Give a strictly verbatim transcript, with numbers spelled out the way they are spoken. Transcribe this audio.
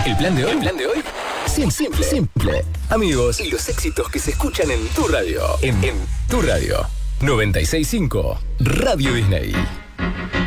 El plan de hoy, el plan de hoy, simple, simple, simple. Amigos, y los éxitos que se escuchan en tu radio. En, en tu radio. noventa y seis punto cinco Radio Disney.